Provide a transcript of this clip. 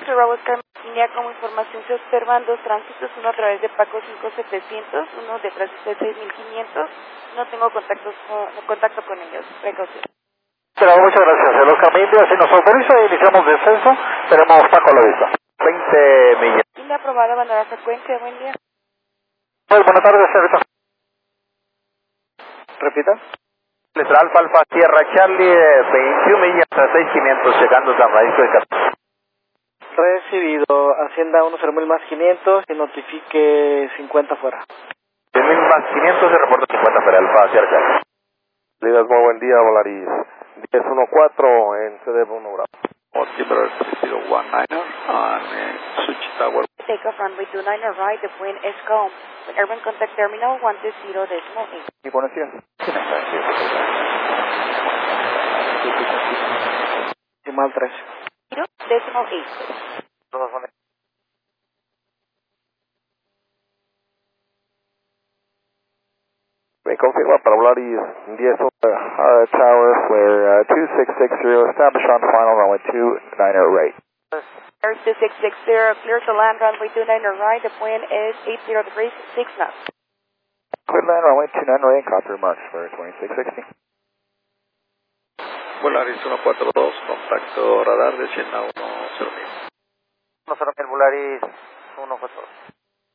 Bravo Oscar, línea como información se observan dos tránsitos, uno a través de Paco 5700, uno detrás de 6500. No tengo contacto con ellos. Precaución. Pero muchas gracias. El Oscar India, si nos autoriza, iniciamos descenso. Tenemos Paco a la vista. 20 millas. Línea aprobada, bandera frecuencia. Buen día. Buenas tardes, señorita. Repita. Letra Alfa, Alfa, Sierra Charlie, 21 millas a 6500, llegando San Francisco de Cataluña. Recibido, Hacienda 10.000 más 500 y notifique 50 fuera. 10.000 más 500, se reporta 50 para Alfa, Sierra Charlie. Ligas, muy buen día, Volaris 1014 en CD1 Bravo. Altimeter 019 on Suchi Tower. Take off runway 29 right, the wind is calm. Urban contact terminal 120.8. Y buenos días. Decimal 3. 0.8. Me confirma para Volaris 10 Tower, flare 2660, establish on final runway 29 right. Air 2660, clear to land runway 29 right, the wind is 80 degrees, 6 knots. Clear land runway 29 right, copy remarks, flare 2660. Volaris 142, contacto radar de 100 a 10.000. 10.000 Volaris 142.